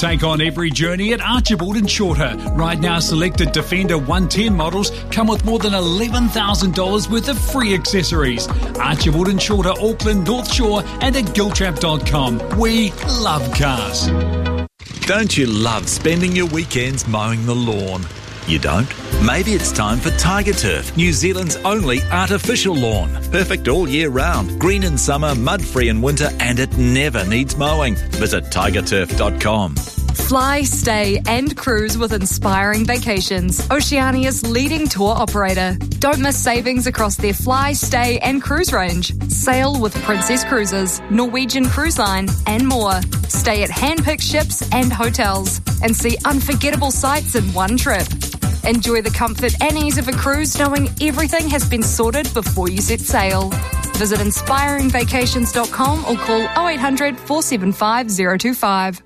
Take on every journey at Archibald and Shorter. Right now, selected Defender 110 models come with more than $11,000 worth of free accessories. Archibald and Shorter, Auckland, North Shore and at giltrap.com. We love cars. Don't you love spending your weekends mowing the lawn? You don't? Maybe it's time for Tiger Turf, New Zealand's only artificial lawn. Perfect all year round, green in summer, mud-free in winter, and it never needs mowing. Visit tigerturf.com. Fly, stay and cruise with Inspiring Vacations, Oceania's leading tour operator. Don't miss savings across their fly, stay and cruise range. Sail with Princess Cruises, Norwegian Cruise Line and more. Stay at hand-picked ships and hotels and see unforgettable sights in one trip. Enjoy the comfort and ease of a cruise knowing everything has been sorted before you set sail. Visit inspiringvacations.com or call 0800 475 025.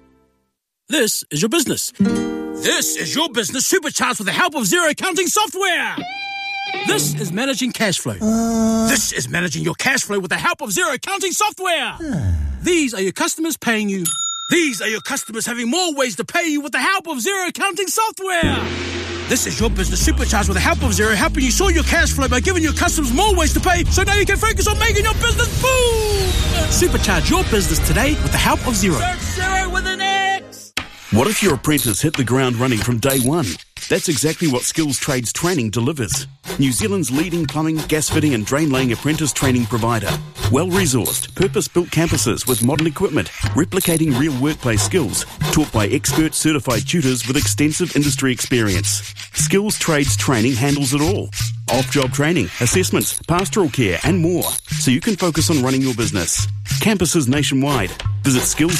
This is your business. This is your business supercharged with the help of Xero accounting software. This is managing cash flow. This is managing your cash flow with the help of Xero accounting software. These are your customers paying you. These are your customers having more ways to pay you with the help of Xero accounting software. This is your business supercharged with the help of Xero, helping you sort your cash flow by giving your customers more ways to pay, so now you can focus on making your business boom! Supercharge your business today with the help of Xero. Search Xero with an X! What if your apprentice hit the ground running from day one? That's exactly what Skills Trades Training delivers. New Zealand's leading plumbing, gas fitting and drain laying apprentice training provider. Well-resourced, purpose-built campuses with modern equipment, replicating real workplace skills, taught by expert certified tutors with extensive industry experience. Skills Trades Training handles it all. Off-job training, assessments, pastoral care and more, so you can focus on running your business. Campuses nationwide. Visit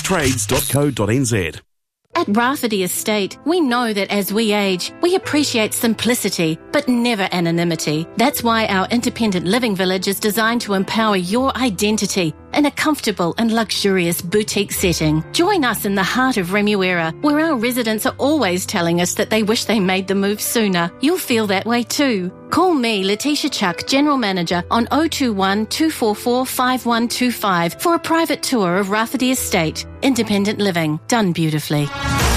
skillstrades.co.nz. At Rafferty Estate, we know that as we age, we appreciate simplicity, but never anonymity. That's why our independent living village is designed to empower your identity in a comfortable and luxurious boutique setting. Join us in the heart of Remuera, where our residents are always telling us that they wish they made the move sooner. You'll feel that way too. Call me, Letitia Chuck, General Manager, on 021 244 5125 for a private tour of Rafferty Estate. Independent living, done beautifully.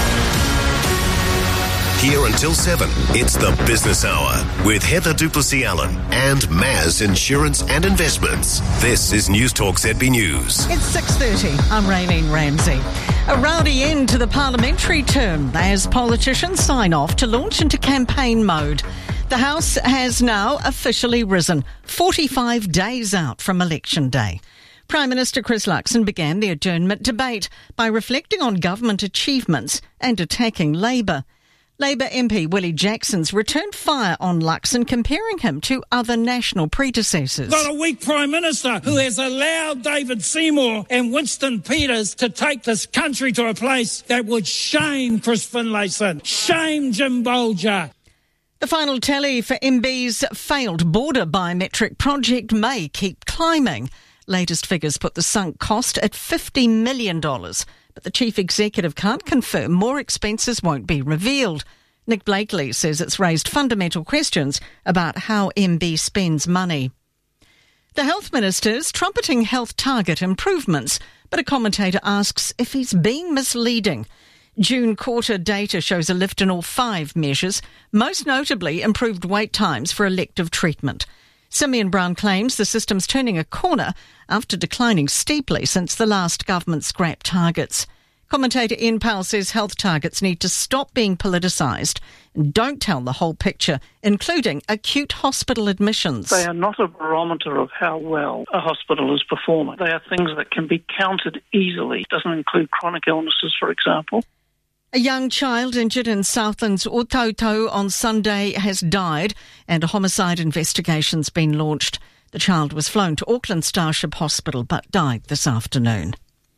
Here until 7, it's the Business Hour with Heather Duplessis-Allen and Maz Insurance and Investments. This is News Talk ZB News. It's 6:30. I'm Raylene Ramsey. A rowdy end to the parliamentary term as politicians sign off to launch into campaign mode. The House has now officially risen, 45 days out from Election Day. Prime Minister Chris Luxon began the adjournment debate by reflecting on government achievements and attacking Labour. Labour MP Willie Jackson's returned fire on Luxon, comparing him to other national predecessors. Got a weak Prime Minister who has allowed David Seymour and Winston Peters to take this country to a place that would shame Chris Finlayson, shame Jim Bolger. The final tally for MB's failed border biometric project may keep climbing. Latest figures put the sunk cost at $50 million. But the chief executive can't confirm more expenses won't be revealed. Nick Blakely says it's raised fundamental questions about how MB spends money. The health minister's trumpeting health target improvements, but a commentator asks if he's being misleading. June quarter data shows a lift in all 5 measures, most notably improved wait times for elective treatment. Simeon Brown claims the system's turning a corner after declining steeply since the last government scrapped targets. Commentator Ian Powell says health targets need to stop being politicised and don't tell the whole picture, including acute hospital admissions. They are not a barometer of how well a hospital is performing. They are things that can be counted easily. It doesn't include chronic illnesses, for example. A young child injured in Southland's Otauto on Sunday has died and a homicide investigation's been launched. The child was flown to Auckland Starship Hospital but died this afternoon.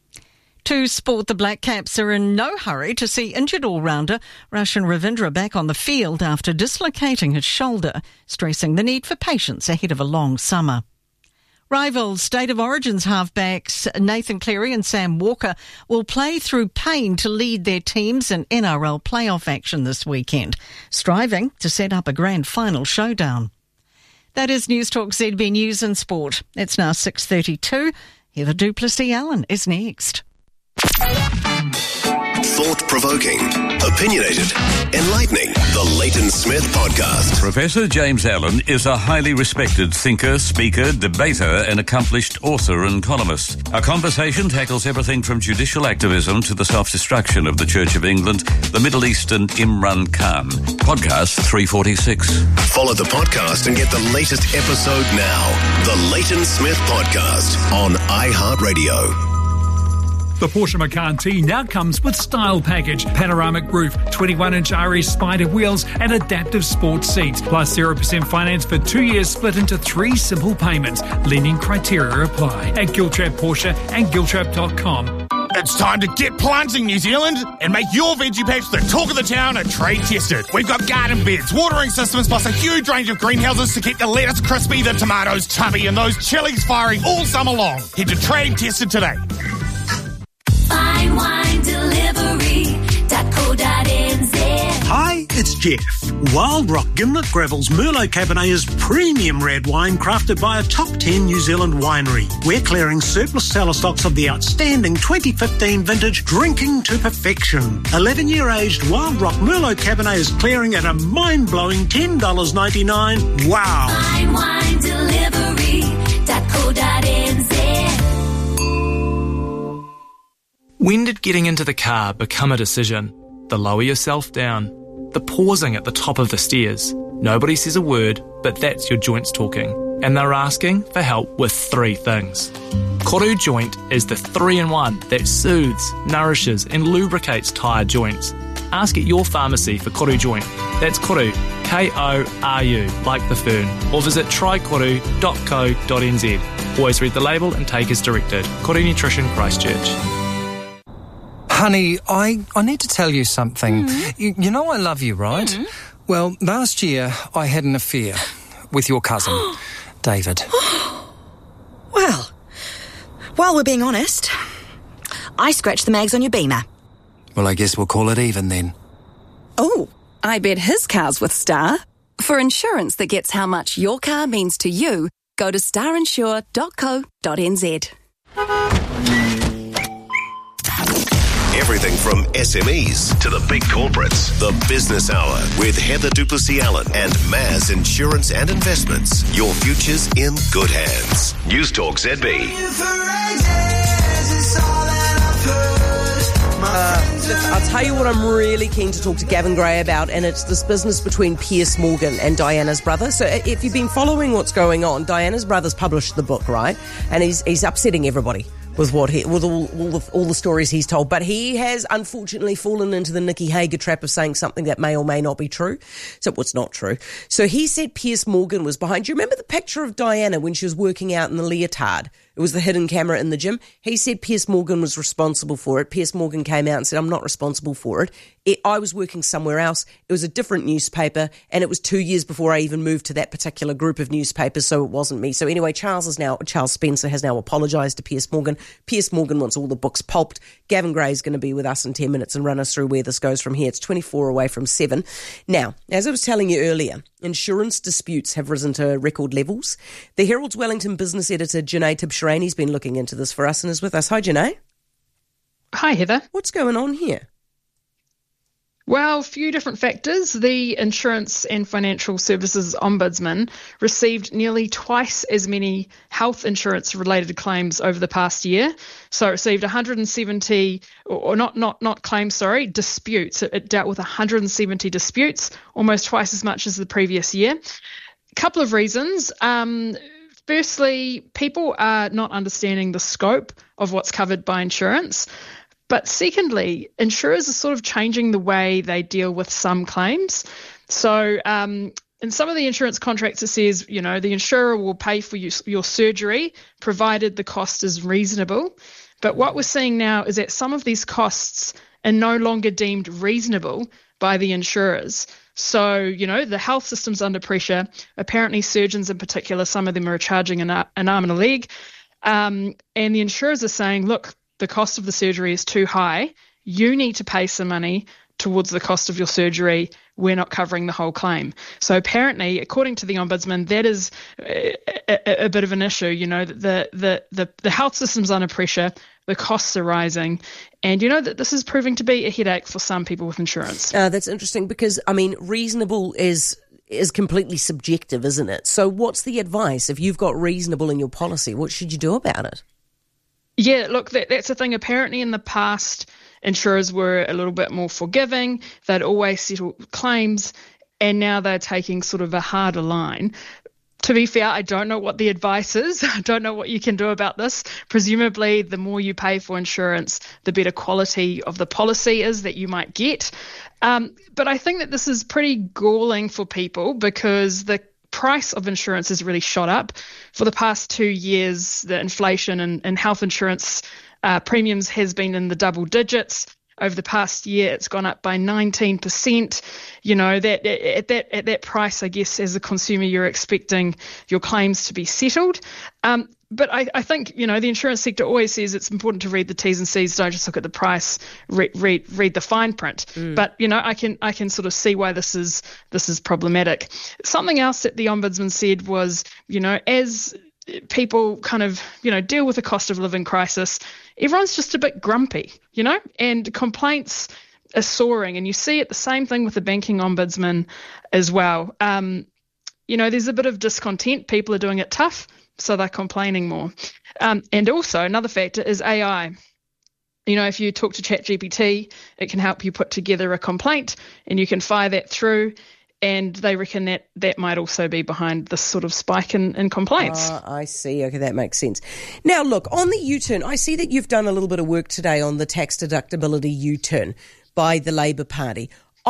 To sport, the Black Caps are in no hurry to see injured all-rounder Roshan Ravindra back on the field after dislocating his shoulder, stressing the need for patience ahead of a long summer. Rivals State of Origin's halfbacks Nathan Cleary and Sam Walker will play through pain to lead their teams in NRL playoff action this weekend, striving to set up a grand final showdown. That is News Talk ZB News and Sport. It's now 6:32. Heather Duplessis-Allen is next. Thought thought-provoking, opinionated, enlightening. The Leighton Smith Podcast. Professor James Allen is a highly respected thinker, speaker, debater and accomplished author and columnist. Our conversation tackles everything from judicial activism to the self-destruction of the Church of England, the Middle East and Imran Khan. Podcast 346. Follow the podcast and get the latest episode now. The Leighton Smith Podcast on iHeartRadio. The Porsche Macan T now comes with Style Package, panoramic roof, 21-inch RS Spider wheels and adaptive sports seats, plus 0% finance for 2 years split into 3 simple payments. Lenient criteria apply at Giltrap Porsche and Giltrap.com. It's time to get plunging, New Zealand, and make your veggie patch the talk of the town and trade tested. We've got garden beds, watering systems, plus a huge range of greenhouses to keep the lettuce crispy, the tomatoes chubby, and those chilies firing all summer long. Head to Trade Tested today. Fine Wine Delivery.co.nz. Hi, it's Jeff. Wild Rock Gimlet Gravel's Merlot Cabernet is premium red wine crafted by a top 10 New Zealand winery. We're clearing surplus cellar stocks of the outstanding 2015 vintage Drinking to Perfection. 11-year aged Wild Rock Merlot Cabernet is clearing at a mind-blowing $10.99. Wow. Fine Wine Delivery.co.nz. When did getting into the car become a decision? The lower yourself down, the pausing at the top of the stairs. Nobody says a word, but that's your joints talking. And they're asking for help with 3 things. Koru Joint is the 3-in-1 that soothes, nourishes and lubricates tired joints. Ask at your pharmacy for Koru Joint. That's Koru, K-O-R-U, like the fern. Or visit trykoru.co.nz. Always read the label and take as directed. Koru Nutrition, Christchurch. Honey, I need to tell you something. You know I love you, right? Well, last year I had an affair with your cousin, David. Well, while we're being honest, I scratched the mags on your Beamer. Well, I guess we'll call it even then. Oh, I bet his car's with Star. For insurance that gets how much your car means to you, go to starinsure.co.nz. Everything from SMEs to the big corporates. The Business Hour with Heather Duplessis-Allen and Maz Insurance and Investments. Your future's in good hands. News Talk ZB. I'll tell you what I'm really keen to talk to Gavin Gray about, and it's this business between Piers Morgan and Diana's brother. So if you've been following what's going on, Diana's brother's published the book, right? And he's upsetting everybody with all the stories he's told. But he has unfortunately fallen into the Nikki Hager trap of saying something that may or may not be true. So it's not true. So he said Piers Morgan was behind. Do you remember the picture of Diana when she was working out in the leotard? It was the hidden camera in the gym. He said Piers Morgan was responsible for it. Piers Morgan came out and said, I'm not responsible for it. I was working somewhere else. It was a different newspaper, and it was 2 years before I even moved to that particular group of newspapers, so it wasn't me. So anyway, Charles Spencer has now apologised to Piers Morgan. Piers Morgan wants all the books pulped. Gavin Gray is going to be with us in 10 minutes and run us through where this goes from here. It's 24 away from 7. Now, as I was telling you earlier, insurance disputes have risen to record levels. The Herald's Wellington business editor, Janae Tibshraini's been looking into this for us and is with us. Hi, Janae. Hi, Heather. What's going on here? Well, a few different factors. The Insurance and Financial Services Ombudsman received nearly twice as many health insurance-related claims over the past year. So it received 170, disputes. It dealt with 170 disputes, almost twice as much as the previous year. A couple of reasons. Firstly, people are not understanding the scope of what's covered by insurance. But secondly, insurers are sort of changing the way they deal with some claims. So in some of the insurance contracts, it says, the insurer will pay for your surgery provided the cost is reasonable. But what we're seeing now is that some of these costs are no longer deemed reasonable by the insurers. So, the health system's under pressure. Apparently surgeons in particular, some of them are charging an arm and a leg. And the insurers are saying, look, the cost of the surgery is too high. You need to pay some money towards the cost of your surgery. We're not covering the whole claim. So apparently, according to the Ombudsman, that is a bit of an issue. The health system's under pressure. the costs are rising, and that this is proving to be a headache for some people with insurance. That's interesting because, reasonable is completely subjective, isn't it? So what's the advice? If you've got reasonable in your policy, what should you do about it? Yeah, look, that's the thing. Apparently in the past, insurers were a little bit more forgiving. They'd always settle claims, and now they're taking sort of a harder line. To be fair, I don't know what the advice is. I don't know what you can do about this. Presumably, the more you pay for insurance, the better quality of the policy is that you might get. But I think that this is pretty galling for people because the price of insurance has really shot up. For the past 2 years, the inflation in health insurance premiums has been in the double digits. Over the past year, it's gone up by 19%. At that price, I guess, as a consumer, you're expecting your claims to be settled. But I think, the insurance sector always says it's important to read the T's and C's. Don't just look at the price, read the fine print. But, I can sort of see why this is problematic. Something else that the Ombudsman said was, as people kind of, deal with the cost of living crisis, everyone's just a bit grumpy, and complaints are soaring. And you see it, the same thing with the banking ombudsman as well. There's a bit of discontent. People are doing it tough, so they're complaining more. And also another factor is AI. If you talk to ChatGPT, it can help you put together a complaint and you can fire that through. And they reckon that might also be behind this sort of spike in complaints. I see. Okay, that makes sense. Now, look, on the U-turn, I see that you've done a little bit of work today on the tax deductibility U-turn by the Labour Party.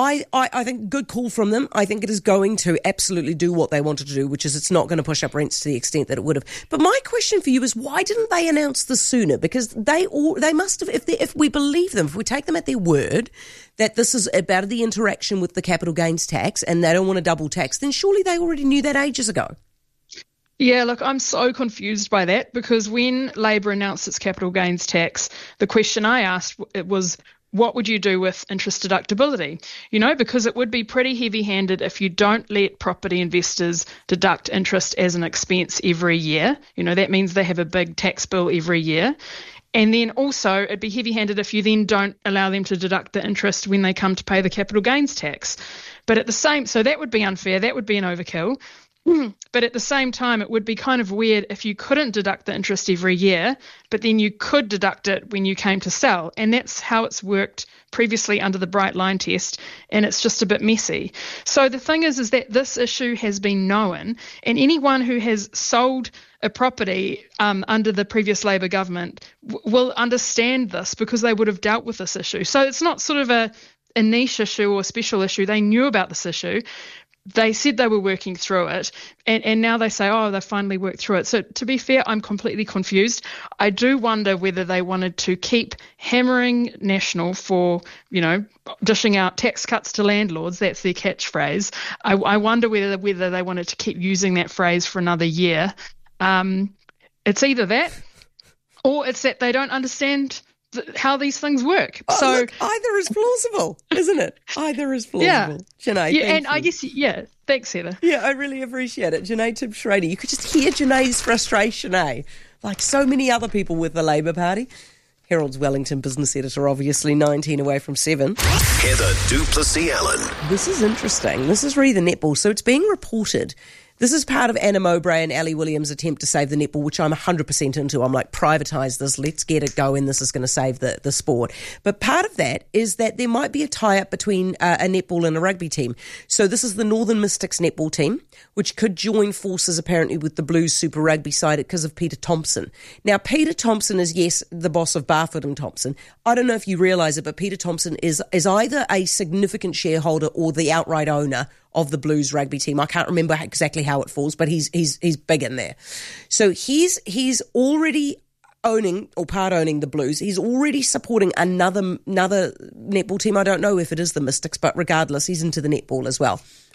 I think good call from them. I think it is going to absolutely do what they wanted to do, which is it's not going to push up rents to the extent that it would have. But my question for you is, why didn't they announce this sooner? Because they must have, if we believe them, if we take them at their word that this is about the interaction with the capital gains tax and they don't want to double tax, then surely they already knew that ages ago. Yeah, look, I'm so confused by that because when Labour announced its capital gains tax, the question I asked was, what would you do with interest deductibility? Because it would be pretty heavy-handed if you don't let property investors deduct interest as an expense every year. That means they have a big tax bill every year. And then also it'd be heavy-handed if you then don't allow them to deduct the interest when they come to pay the capital gains tax. But so that would be unfair. That would be an overkill. But at the same time, it would be kind of weird if you couldn't deduct the interest every year, but then you could deduct it when you came to sell. And that's how it's worked previously under the Bright Line test, and it's just a bit messy. So the thing is that this issue has been known, and anyone who has sold a property under the previous Labour government will understand this because they would have dealt with this issue. So it's not sort of a niche issue or a special issue. They knew about this issue. They said they were working through it, and now they say, they finally worked through it. So to be fair, I'm completely confused. I do wonder whether they wanted to keep hammering National for, dishing out tax cuts to landlords. That's their catchphrase. I wonder whether they wanted to keep using that phrase for another year. It's either that or it's that they don't understand how these things work. Look, either is plausible, isn't it? Either is plausible. Yeah. Janae, yeah, and you. I guess, thanks, Heather. Yeah, I really appreciate it. Janae Tibbs-Schrader. You could just hear Janae's frustration, like so many other people with the Labour Party. Herald's Wellington business editor, obviously 19 away from 7. Heather Duplessis-Allen. This is interesting. This is really the netball. So it's being reported. This is part of Anna Mowbray and Ali Williams' attempt to save the netball, which I'm 100% into. I'm like, privatise this, let's get it going, this is going to save the sport. But part of that is that there might be a tie-up between a netball and a rugby team. So this is the Northern Mystics netball team, which could join forces apparently with the Blues Super Rugby side because of Peter Thompson. Now, Peter Thompson is, yes, the boss of Barfoot and Thompson. I don't know if you realise it, but Peter Thompson is either a significant shareholder or the outright owner of the Blues rugby team. I can't remember exactly how it falls, but he's big in there. So he's already owning or part owning the Blues. He's already supporting another netball team. I don't know if it is the Mystics, but regardless, he's into the netball as well.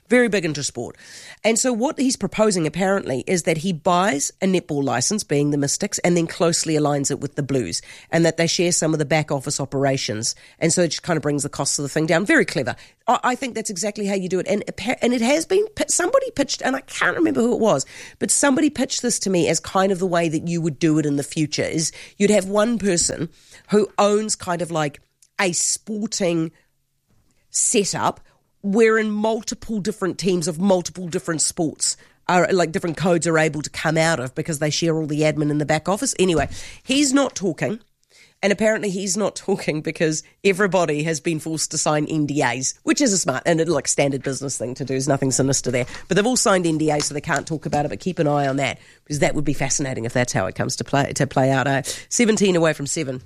very big into sport. And so what he's proposing apparently is that he buys a netball license, being the Mystics, and then closely aligns it with the Blues, and that they share some of the back office operations. And so it just kind of brings the cost of the thing down. Very clever. I think that's exactly how you do it. And it has been, somebody pitched, and I can't remember who it was, but somebody pitched this to me as kind of the way that you would do it in the future, is you'd have one person who owns kind of like a sporting setup wherein multiple different teams of multiple different sports are like different codes are able to come out of because they share all the admin in the back office. Anyway, he's not talking. And apparently he's not talking because everybody has been forced to sign NDAs, which is a smart and like standard business thing to do. There's nothing sinister there. But they've all signed NDAs, so they can't talk about it. But keep an eye on that, because that would be fascinating if that's how it comes to play out. 17 away from 7.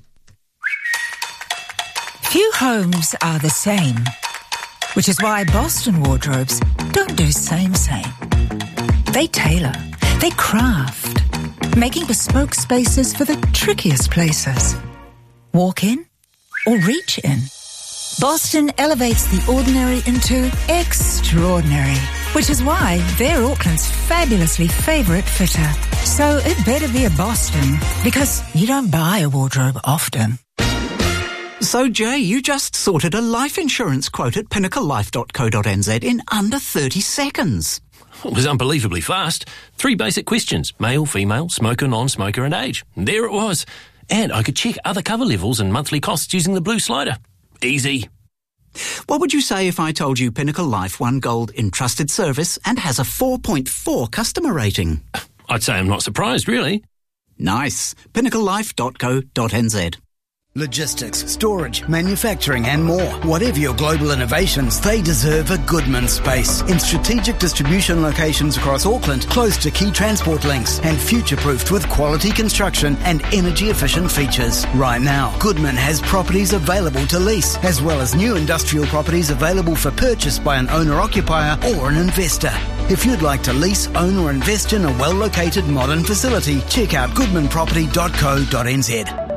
Few homes are the same, which is why Boston Wardrobes don't do same. They tailor, they craft, making bespoke spaces for the trickiest places. Walk in or reach in. Boston elevates the ordinary into extraordinary, which is why they're Auckland's fabulously favourite fitter. So it better be a Boston, because you don't buy a wardrobe often. So, Jay, you just sorted a life insurance quote at pinnaclelife.co.nz in under 30 seconds. It was unbelievably fast. 3 basic questions: male, female, smoker, non-smoker, and age. And there it was. And I could check other cover levels and monthly costs using the blue slider. Easy. What would you say if I told you Pinnacle Life won gold in trusted service and has a 4.4 customer rating? I'd say I'm not surprised, really. Nice. pinnaclelife.co.nz. Logistics, storage, manufacturing and more. Whatever your global innovations, they deserve a Goodman space in strategic distribution locations across Auckland, close to key transport links and future-proofed with quality construction and energy-efficient features. Right now, Goodman has properties available to lease, as well as new industrial properties available for purchase by an owner-occupier or an investor. If you'd like to lease, own or invest in a well-located modern facility, check out goodmanproperty.co.nz.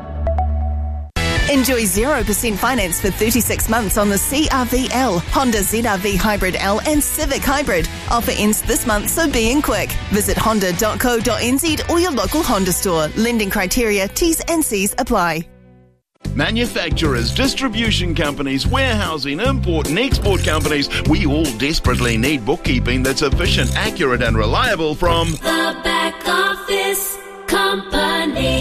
Enjoy 0% finance for 36 months on the CRV-L, Honda ZRV Hybrid L and Civic Hybrid. Offer ends this month, so be in quick. Visit honda.co.nz or your local Honda store. Lending criteria, T's and C's apply. Manufacturers, distribution companies, warehousing, import and export companies, we all desperately need bookkeeping that's efficient, accurate and reliable from The Back Office Company.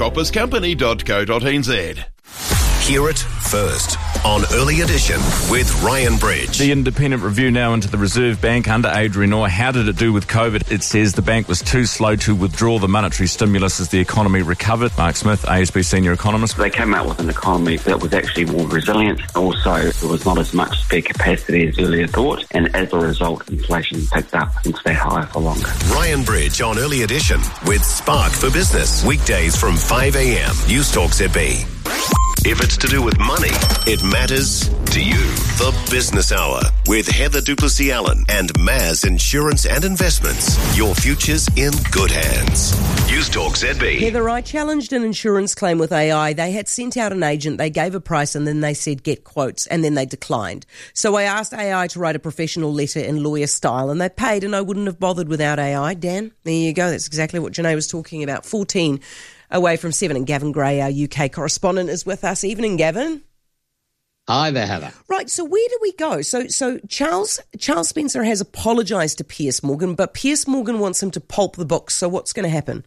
thebackofficecompany.co.nz. Hear it first on Early Edition with Ryan Bridge. The independent review now into the Reserve Bank under Adrian Orr. How did it do with COVID? It says the bank was too slow to withdraw the monetary stimulus as the economy recovered. Mark Smith, ASB senior economist. They came out with an economy that was actually more resilient. Also, there was not as much spare capacity as earlier thought, and as a result, inflation picked up and stayed higher for longer. Ryan Bridge on Early Edition with Spark for Business. Weekdays from 5 a.m. News Talk ZB. If it's to do with money, it matters to you. The Business Hour with Heather Duplessis-Allen and Maz Insurance and Investments. Your future's in good hands. News Talk ZB. Heather, I challenged an insurance claim with AI. They had sent out an agent, they gave a price, and then they said get quotes, and then they declined. So I asked AI to write a professional letter in lawyer style, and they paid, and I wouldn't have bothered without AI. Dan, there you go. That's exactly what Janae was talking about. 14 away from 7, and Gavin Gray, our UK correspondent, is with us. Evening, Gavin. Hi there, Heather. Right, so where do we go? So Charles Spencer has apologised to Piers Morgan, but Piers Morgan wants him to pulp the books. So what's going to happen?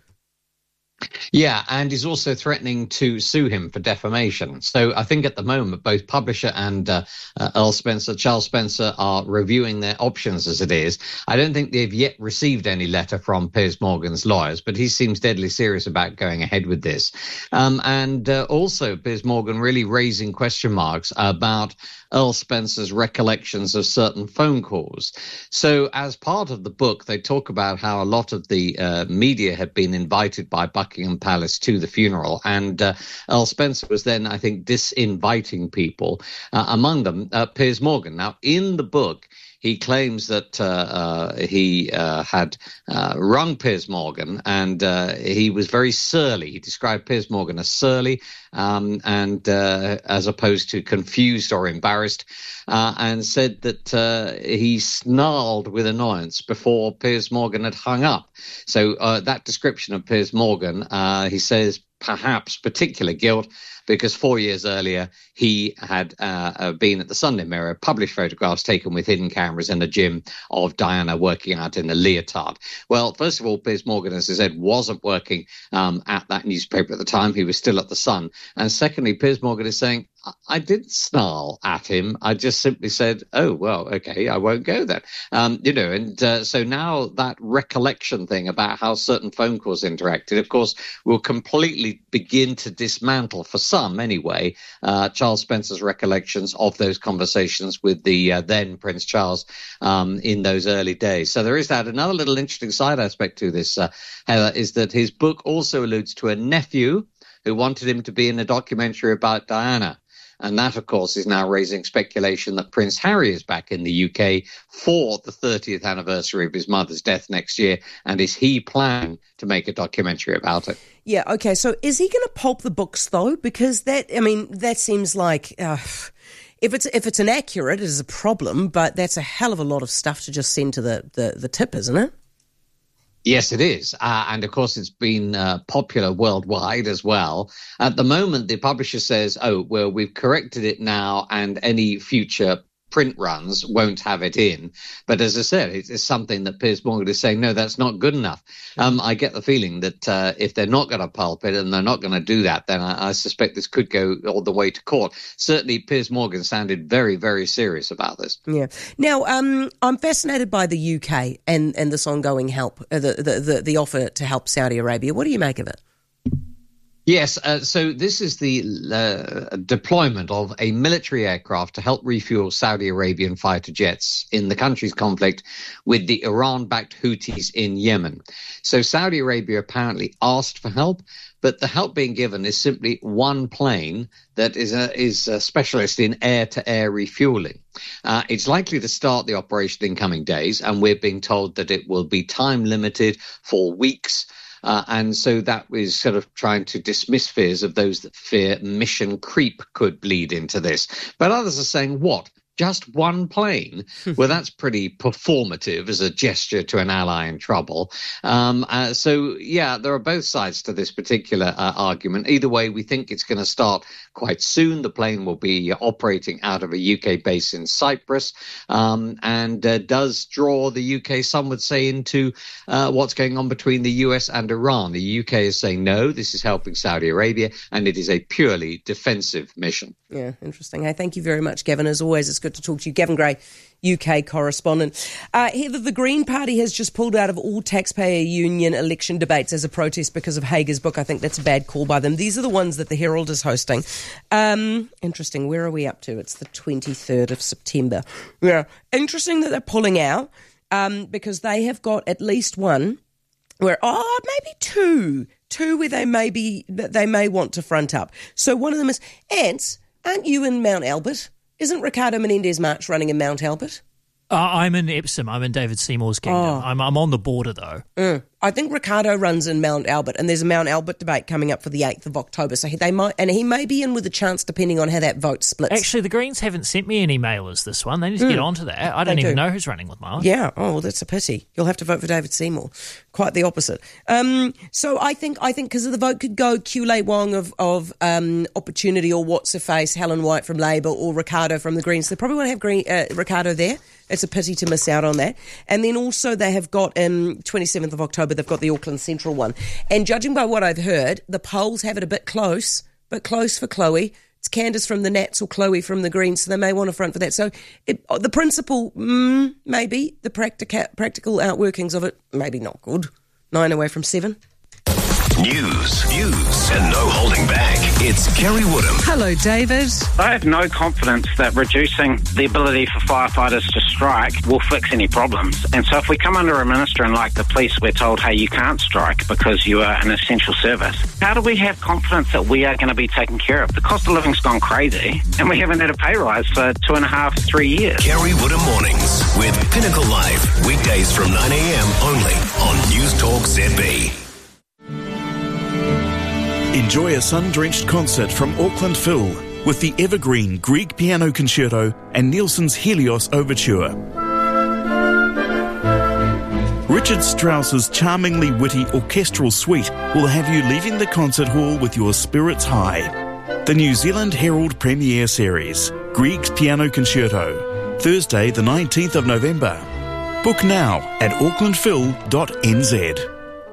Yeah, and he's also threatening to sue him for defamation. So I think at the moment, both publisher and Charles Spencer are reviewing their options as it is. I don't think they've yet received any letter from Piers Morgan's lawyers, but he seems deadly serious about going ahead with this. And also Piers Morgan really raising question marks about Earl Spencer's recollections of certain phone calls. So as part of the book, they talk about how a lot of the media had been invited by Buckingham Palace to the funeral. And Earl Spencer was then, I think, disinviting people, among them Piers Morgan. Now, in the book, he claims that he had rung Piers Morgan, and he was very surly. He described Piers Morgan as surly, and as opposed to confused or embarrassed, and said that he snarled with annoyance before Piers Morgan had hung up. So that description of Piers Morgan, he says, perhaps particular guilt, because 4 years earlier he had been at the Sunday Mirror, published photographs taken with hidden cameras in a gym of Diana working out in a leotard. Well, first of all, Piers Morgan, as I said, wasn't working at that newspaper at the time. He was still at the Sun. And secondly, Piers Morgan is saying, I didn't snarl at him. I just simply said, oh, well, okay, I won't go then. So now that recollection thing about how certain phone calls interacted, of course, will completely begin to dismantle, for some anyway, Charles Spencer's recollections of those conversations with the then Prince Charles in those early days. So there is that. Another little interesting side aspect to this, Heather, is that his book also alludes to a nephew who wanted him to be in a documentary about Diana. And that, of course, is now raising speculation that Prince Harry is back in the UK for the 30th anniversary of his mother's death next year. And is he planning to make a documentary about it? Yeah, okay. So is he going to pulp the books, though? Because that seems like... if it's inaccurate, it is a problem, but that's a hell of a lot of stuff to just send to the tip, isn't it? Yes, it is. And, of course, it's been popular worldwide as well. At the moment, the publisher says, oh, well, we've corrected it now and any future print runs won't have it in. But as I said, it's something that Piers Morgan is saying, no, that's not good enough. I get the feeling that if they're not going to pulp it and they're not going to do that, then I suspect this could go all the way to court. Certainly, Piers Morgan sounded very, very serious about this. Yeah. Now, I'm fascinated by the UK and this ongoing help, the offer to help Saudi Arabia. What do you make of it? Yes, so this is the deployment of a military aircraft to help refuel Saudi Arabian fighter jets in the country's conflict with the Iran-backed Houthis in Yemen. So Saudi Arabia apparently asked for help, but the help being given is simply one plane that is a specialist in air-to-air refueling. It's likely to start the operation in coming days, and we're being told that it will be time-limited for weeks. And so that is sort of trying to dismiss fears of those that fear mission creep could bleed into this. But others are saying, what? Just one plane? Well, that's pretty performative as a gesture to an ally in trouble. So, yeah, there are both sides to this particular argument. Either way, we think it's going to start quite soon. The plane will be operating out of a UK base in Cyprus and does draw the UK, some would say, into what's going on between the US and Iran. The UK is saying, no, this is helping Saudi Arabia, and it is a purely defensive mission. Yeah, interesting. Hey, thank you very much, Gavin. As always, it's good to talk to you. Gavin Gray, UK correspondent. Heather, the Green Party has just pulled out of all taxpayer union election debates as a protest because of Hager's book. I think that's a bad call by them. These are the ones that the Herald is hosting. Interesting. Where are we up to? It's the 23rd of September. Yeah, interesting that they're pulling out because they have got at least one where, maybe two where they may want to front up. So one of them is, Ants, aren't you in Mount Albert? Isn't Ricardo Menendez-March running in Mount Albert? I'm in Epsom. I'm in David Seymour's kingdom. I'm on the border, though. I think Ricardo runs in Mount Albert, and there's a Mount Albert debate coming up for the 8th of October. So he may be in with a chance depending on how that vote splits. Actually, the Greens haven't sent me any mailers this one. They need to get onto that. I don't even know who's running with Mark. Yeah. Oh, well, that's a pity. You'll have to vote for David Seymour. Quite the opposite. So I think because the vote could go Kulei Wong of Opportunity, or what's her face, Helen White from Labour, or Ricardo from the Greens. They probably won't have Ricardo there. It's a pity to miss out on that. And then also they have got 27th of October, they've got the Auckland Central one. And judging by what I've heard, the polls have it a bit close, but close for Chloe. It's Candice from the Nats or Chloe from the Greens, so they may want to front for that. So the principle, maybe. The practical outworkings of it, maybe not good. 9 away from 7. News, views, and no holding back. It's Kerry Woodham. Hello, David. I have no confidence that reducing the ability for firefighters to strike will fix any problems. And so if we come under a minister and like the police, we're told, hey, you can't strike because you are an essential service. How do we have confidence that we are going to be taken care of? The cost of living's gone crazy and we haven't had a pay rise for 2.5, 3 years. Kerry Woodham Mornings with Pinnacle Live. Weekdays from 9 a.m. only on News Talk ZB. Enjoy a sun-drenched concert from Auckland Phil with the evergreen Grieg Piano Concerto and Nielsen's Helios Overture. Richard Strauss's charmingly witty orchestral suite will have you leaving the concert hall with your spirits high. The New Zealand Herald Premiere Series, Grieg's Piano Concerto, Thursday the 19th of November. Book now at aucklandphil.nz.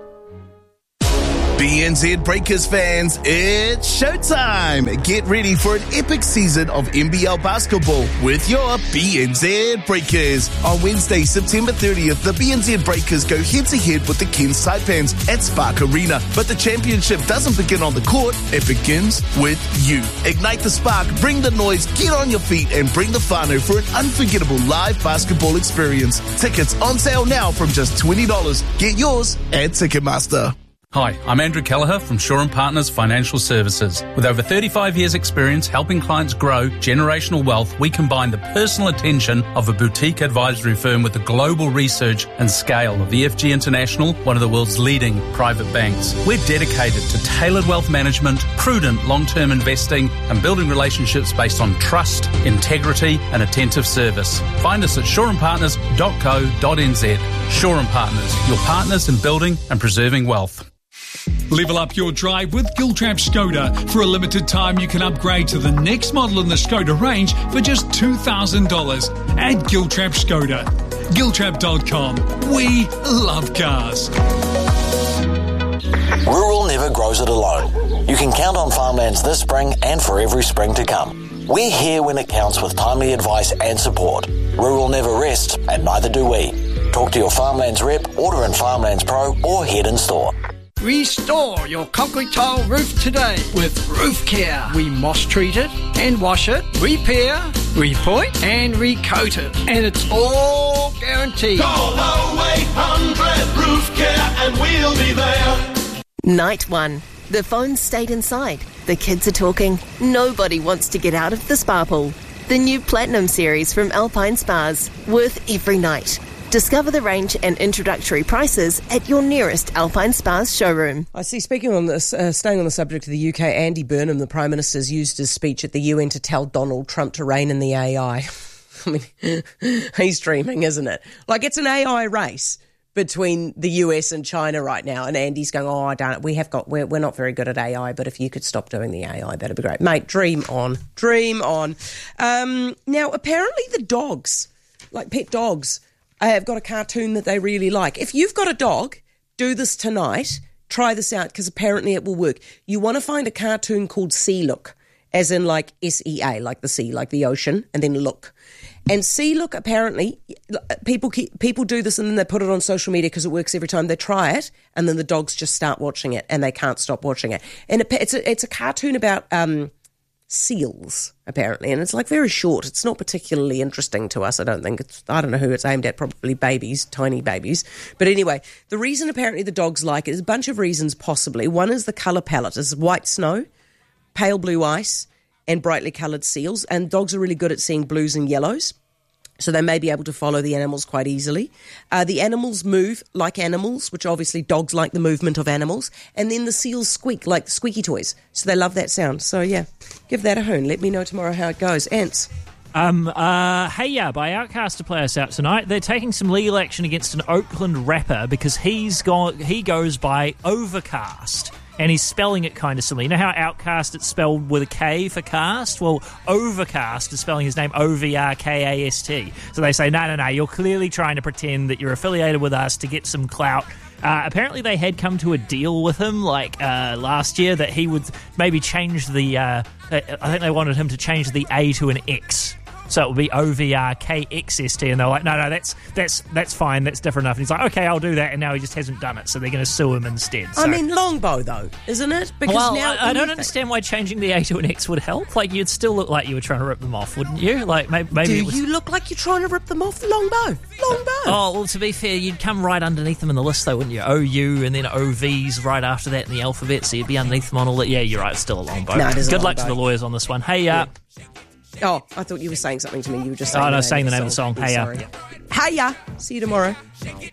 BNZ Breakers fans, it's showtime! Get ready for an epic season of NBL basketball with your BNZ Breakers. On Wednesday, September 30th, the BNZ Breakers go head-to-head with the Cairns Taipans at Spark Arena. But the championship doesn't begin on the court, it begins with you. Ignite the spark, bring the noise, get on your feet, and bring the whānau for an unforgettable live basketball experience. Tickets on sale now from just $20. Get yours at Ticketmaster. Hi, I'm Andrew Kelleher from Shaw & Partners Financial Services. With over 35 years' experience helping clients grow generational wealth, we combine the personal attention of a boutique advisory firm with the global research and scale of EFG International, one of the world's leading private banks. We're dedicated to tailored wealth management, prudent long-term investing, and building relationships based on trust, integrity, and attentive service. Find us at shawandpartners.co.nz. Shaw & Partners, your partners in building and preserving wealth. Level up your drive with Giltrap Skoda. For a limited time, you can upgrade to the next model in the Skoda range for just $2,000 at Giltrap Skoda. Giltrap.com. We love cars. Rural never grows it alone. You can count on Farmlands this spring and for every spring to come. We're here when it counts with timely advice and support. Rural never rests, and neither do we. Talk to your Farmlands rep, order in Farmlands Pro, or head in store. Restore your concrete tile roof today with Roof Care. We moss treat it and wash it, repair, repoint and recoat it. And it's all guaranteed. Call 0800 Roof Care and we'll be there. Night 1. The phone stayed inside. The kids are talking. Nobody wants to get out of the spa pool. The new Platinum series from Alpine Spas. Worth every night. Discover the range and introductory prices at your nearest Alpine Spas showroom. I see, speaking on this, staying on the subject of the UK, Andy Burnham, the Prime Minister's used his speech at the UN to tell Donald Trump to rein in the AI. I mean, he's dreaming, isn't it? Like, it's an AI race between the US and China right now, and Andy's going, oh, I don't, we're not very good at AI, but if you could stop doing the AI, that'd be great. Mate, dream on. Dream on. Now, apparently the dogs, like pet dogs, have got a cartoon that they really like. If you've got a dog, do this tonight. Try this out because apparently it will work. You want to find a cartoon called Sea Look, as in like SEA, like the sea, like the ocean, and then look. And Sea Look, apparently, people do this and then they put it on social media because it works every time they try it, and then the dogs just start watching it and they can't stop watching it. And it's a cartoon about seals, apparently, and it's like very short. It's not particularly interesting to us, I don't think. I don't know who it's aimed at, probably babies, tiny babies. But anyway, the reason apparently the dogs like it is a bunch of reasons possibly. One is the colour palette. It's white snow, pale blue ice, and brightly coloured seals, and dogs are really good at seeing blues and yellows. So they may be able to follow the animals quite easily. The animals move like animals, which obviously dogs like the movement of animals. And then the seals squeak like the squeaky toys. So they love that sound. So, yeah, give that a hoon. Let me know tomorrow how it goes. Ants. Hey Ya by Outkast to play us out tonight. They're taking some legal action against an Oakland rapper because he goes by Overcast. And he's spelling it kind of silly. You know how Outkast it's spelled with a K for cast? Well, Overcast is spelling his name Overkast. So they say, no, you're clearly trying to pretend that you're affiliated with us to get some clout. Apparently they had come to a deal with him last year that he would maybe change the... I think they wanted him to change the A to an X So it would be OVRKXST, and they're like, no, that's fine, that's different enough. And he's like, okay, I'll do that, and now he just hasn't done it, so they're going to sue him instead. So. I mean, Longbow, though, isn't it? Because now I don't understand why changing the A to an X would help. Like, you'd still look like you were trying to rip them off, wouldn't you? Like, maybe you look like you're trying to rip them off? Longbow. Oh, well, to be fair, you'd come right underneath them in the list, though, wouldn't you? OU and then OVs right after that in the alphabet, so you'd be underneath them on all that. Yeah, you're right, it's still a Longbow. No, it is a Good luck to Longbow. the lawyers on this one. Hey, Oh, I thought you were saying something to me. You were just saying saying the name of the song. Hey, Hey, see you tomorrow.